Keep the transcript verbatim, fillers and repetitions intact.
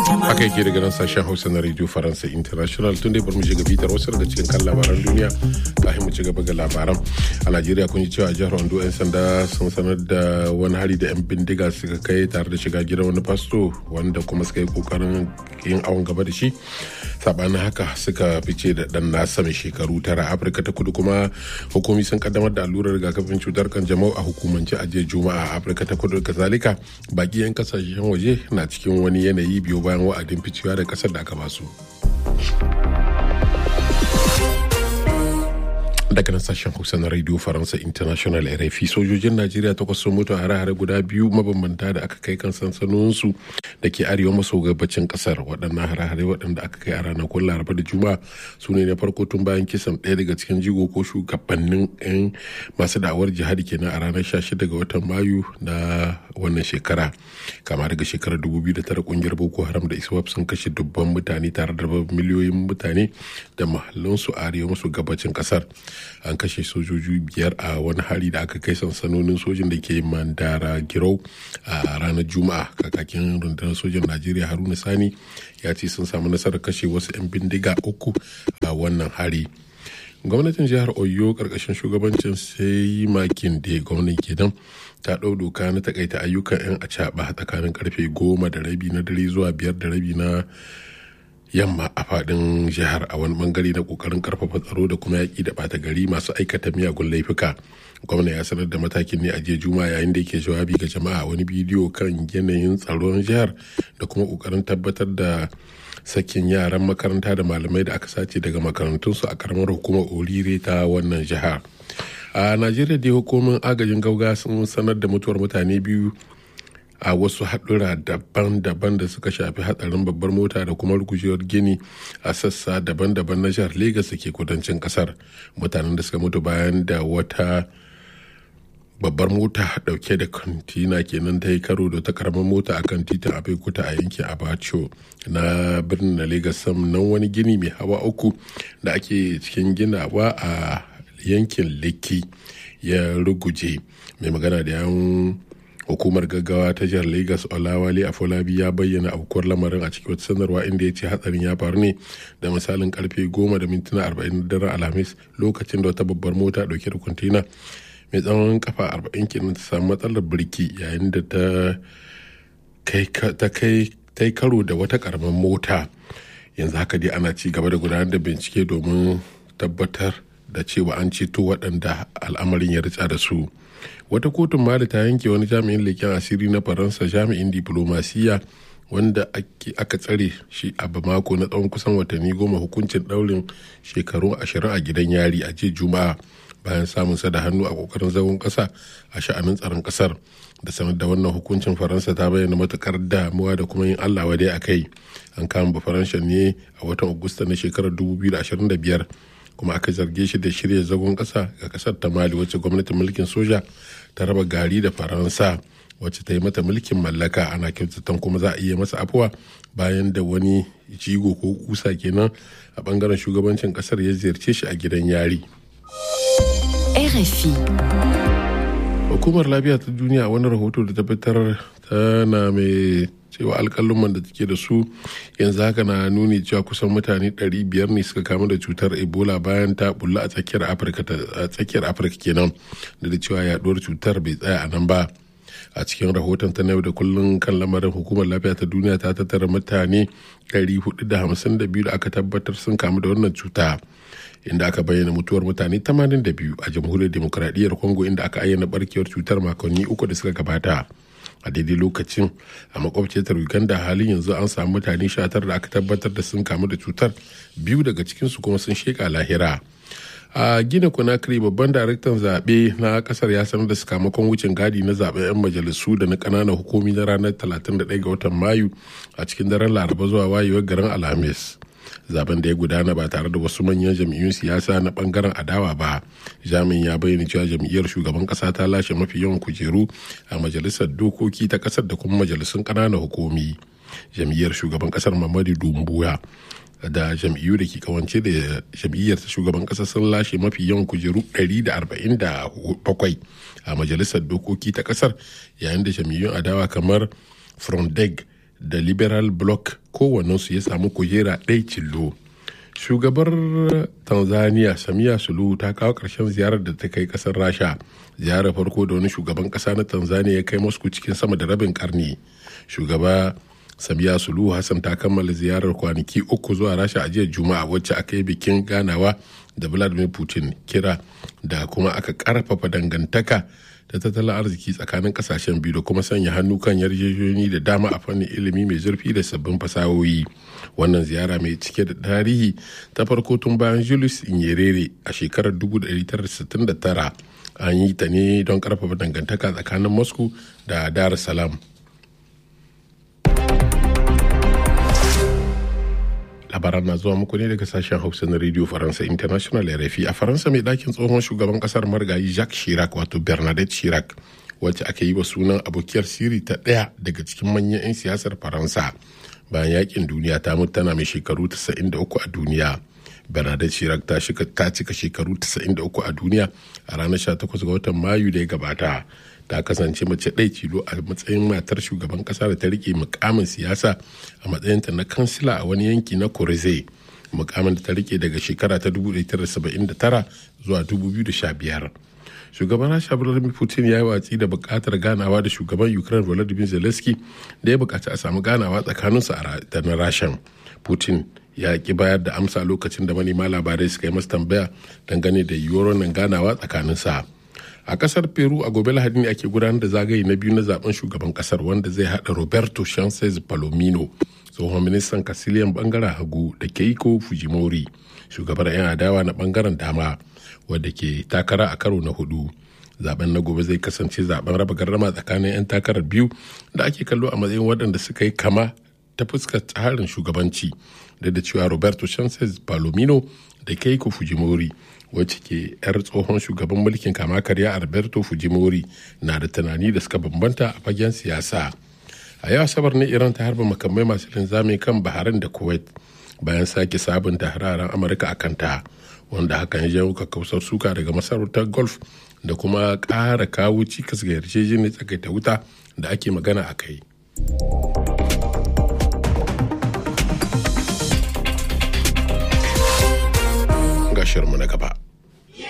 Haka yake daga nan sashen Hausa na Radio Faransa International. Tun dai bar mu shiga bitar wasu daga cikin kan labaran duniya kafin mu ci gaba ga labaran. A Najeriya kun ji cewa jihar Ondo 'yan sanda sun sanar da wani hari da 'yan bindiga suka kai tare da shiga gidan wani fasto wanda kuma suka yi kokarin yin awon gaba da shi. Sabanin haka suka fice da dan nasa mai shekaru tara. Afirka ta Kudu kuma hukumi sun kaddamar da allurar rigakafin cutar kanjamau a hukumance a jiya Juma'a. Afirka ta Kudu kazalika baki 'yan kasashen waje na cikin wani yanayi biyu bayan wa'adin ficewa da kasar da aka basu. Daga nan sashen Hausa na Radio Faransa International R F I, sojojin Najeriya takwas sun mutu a hare-hare guda biyu mabambanta da aka kai kan sansanoninsu da ke arewa maso gabacin kasar. Waɗannan hare-hare waɗanda aka kai a ranakun Laraba da Juma'a su ne na farko tun bayan kisan ɗaya daga cikin jigo ko shugabannin 'yan masu da'awar jihadi kenan a ranar sha shida ga watan Mayu na wannan shekara. Kama daga shekarar dubu biyu da tara kungiyar Boko Haram da ISWAP sun kashe dubban mutane tare da miliyoyin mutane da mahallansu a arewa maso gabacin kasar. An kashe sojoji biyar a wani hari da aka kai sansanonin sojin da ke Mandara Girau a ranar Juma'a. Kakakin rundunar sojin Najeriya Haruna Sani ya ce sun samu nasarar kashe wasu 'yan bindiga uku a wannan hari. Gwamnatin jihar Oyo karkashin shugabancin sai makin da gwamnan kenan ta ɗau doka na takaita ayyukan 'yan acaba tsakanin karfe goma da rabi na dare zuwa biyar da rabi na yamma a fadin jihar a wani bangare na kokarin karfafa tsaro da kuma yaki da bata gari masu aikata miyagun laifuka. Gwamna ya sanar da matakin ne a jiya Juma'a yayin da yake jawabi ga jama'a wani bidiyo kan yanayin tsaron jihar da kuma kokarin tabbatar da sakin yaran makaranta da malamai da aka sace daga makarantunsu a karamar hukumar Orire ta wannan jihar. A Najeriya dai hukumomin agajin gauga sun sanar da mutuwar mutane biyu a wasu haɗura daban-daban da suka shafi hatsarin babbar mota da kuma rugujewar gini a sassa daban-daban na jihar Legas da ke kudancin kasar. Mutanen da suka mutu bayan da wata babbar mota dauke da kantina kenan ta yi karo da ta karamar mota a kan titin Abeokuta a yankin Abacho na birnin na Legas. Sannan wani gini mai hawa uku da ake cikin ginawa a yankin Lekki ya ruguje. Mai magana da yawun hukumar gaggawa ta jihar Lagos Olawale Afolabi ya bayyana aukuwar lamarin a cikin wata sanarwa inda ya ce hatsarin ya faru ne da misalin karfe goma da mintuna arba'in da daren Alhamis lokacin da wata babbar mota dauke da kwantena mai tsawon kafa arba'in kenan ta samu matsalar birki yayin da ta kai ta yi karo da wata karamar mota. Yanzu haka dai ana ci gaba da gudanar da bincike domin tabbatar da cewa an ceto waɗanda al'amarin ya ritsa da su. Wata kotun mali ta yanke wani jami'in leken asiri na Faransa jami'in diplomasiya wanda aka tsare shi a Bamako na tsawon kusan watanni goma hukuncin daurin shekaru ashirin a gidan yari a jiya Juma'a bayan samun sa da hannu a kokarin zagon kasa a sha'anin tsaron kasar. Da sanar da wannan hukuncin Faransa ta bayyana matukar damuwa da kuma yin Allah wadai a kai. An kama Faransa ne a watan Agusta na shekarar dubu biyu da ashirin da biyar kuma aka zarge shi da shirya zagon kasa ga kasar ta Mali wacce gwamnatin mulkin soja ta raba gari da Faransa wacce ta yi mata mulkin mallaka. Ana kyautatan kuma za a iya masa afuwa bayan da wani jigo ko kusa kenan a bangaren shugabancin kasar ya ziyarce shi a gidan yari. R F I. Hukumar lafiya ta duniya a wani rahoto da ta fitar tana mai cewa alƙaluman da take da su yanzu haka na nuni cewa kusan mutane ɗari biyar ne suka kamu da cutar Ebola bayan ta bulla a tsakiyar Afirka a tsakiyar Afirka kenan, da da cewa yaduwar cutar bai tsaya a nan ba. A cikin rahoton ta na yau da kullun kan lamarin, hukumar lafiya ta duniya ta tattara mutane ɗari hudu da hamsin da biyu da aka tabbatar sun kamu da wannan cuta, inda aka bayyana mutuwar mutane tamanin da biyu a jamhuriyar demokradiyyar Congo inda aka ayyana barkewar cutar makonni uku da suka gabata. A daidai lokacin a makwabciyar Uganda halin yanzu an samu mutane sha tara da aka tabbatar da sun kamu da cutar, biyu daga cikinsu kuma sun sheka lahira. A Gina Conakry, babban daraktan zaɓe na ƙasar ya sanar da sakamakon wucin gadi na zaɓen 'yan majalisu da na ƙananan hukumi na ranar talatin da ɗaya ga watan Mayu a cikin daren Laraba zuwa wayewar garin Alhamis. Zaben da ya gudana ba tare da wasu manyan jam'iyyun siyasa na bangaren adawa ba. Jami'in ya bayyana cewa jam'iyyar shugaban kasa ta lashe mafi yawan kujeru a majalisar dokoki ta kasar da kuma majalisun ƙananan hukumi. Jam'iyyar shugaban kasar Mamadu Dumbuya da jam'iyyu da ke kawance da jam'iyyar shugaban kasa sun lashe mafi yawan kujeru ɗari da arba'in da bakwai a majalisar dokoki ta kasar, yayin da jam'iyyun adawa kamar Frondeg da liberal bloc kowannensu ya samu kujera ɗaya cillo. Shugabar Tanzania Samia Suluhu ta kawo ƙarshen ziyarar da ta kai ƙasar Rasha, ziyarar farko da wani shugaban ƙasa na Tanzania ya kai Moscow cikin sama da rabin ƙarni. Shugaba Samia Suluhu Hassan ta kammala ziyarar kwanaki uku zuwa Rasha a jiya Juma'a, wacce aka yi bikin ganawa da Vladimir Putin, kira da kuma aka ƙarfafa dangantaka da tattalin arziki tsakanin kasashen biyu da kuma sanya hannu kan yarjejeniyoyi da dama a fannin ilimi mai zurfi da sabbin fasahohi. Wannan ziyara mai cike da tarihi ta farko tun bayan Julius Nyerere a shekarar dubu ɗaya tara sittin da tara an yi ta ne don karfafa dangantaka tsakanin Moscow da Dar es Salaam. Labaran na zuwa muku ne daga sashen Hausa na Radio Faransa International R F I. A Faransa, mai ɗakin tsohon shugaban ƙasar marigayi Jacques Chirac wato Bernadette Chirac, wacce aka yi wa sunan abokiyar sirri ta ɗaya daga cikin manyan 'yan siyasar Faransa bayan yakin duniya, ta mutu tana mai shekaru tasa'in da uku a duniya. Bernadette Chirac ta cika shekaru tasa'in da uku a duniya a ranar sha takwas ga watan Mayu da ya gabata. Ta kasance mace ɗaya tilo a matsayin matar shugaban ƙasa da ta rike mukamin siyasa a matsayinta na kansila a wani yanki na Corrèze, mukamin da ta rike daga shekara ta dubu ɗaya tara saba'in da tara zuwa dubu biyu da sha biyar. Shugaban Rasha Vladimir Putin ya yi watsi da buƙatar ganawa da shugaban Ukraine Volodymyr Zelensky da ya buƙaci a samu ganawa tsakaninsu da na Rashan. Putin ya ki bayar da amsa lokacin da manema labarai suka yi masa tambaya dangane da yiwuwar wannan ganawa tsakaninsa. A kasar Peru a gobe Lahadi ne ake gudanar da zagaye na biyu na zaben shugaban kasar, wanda zai hada Roberto Sanchez Palomino, tsohon ministan kasiliyan bangaren hagu, da Keiko Fujimori, shugabar 'yan adawa na bangaren dama, wadda ke takara a karo na hudu. Zaben na gobe zai kasance zaben raba gardama tsakanin 'yan takarar biyu da ake kallo a matsayin waɗanda suka yi kama ta fuskar tsarin shugabanci, da da cewa Roberto Sanchez Palomino da Keiko Fujimori, wacce ke 'yar tsohon shugaban mulkin kama karya Alberto Fujimori, na da tunani da suka bambanta a fagen siyasa. A yau Asabar ne Iran ta harba makamai masu linzami kan Bahrain da Kuwait bayan sake sabunta hararen Amurka a kanta, wanda hakan ya jawo kakkausar suka daga masarautar Gulf da kuma ƙara kawo cikas ga yarjejeniyar tsagaita wuta da ake magana a kai. Ga shirinmu na gaba.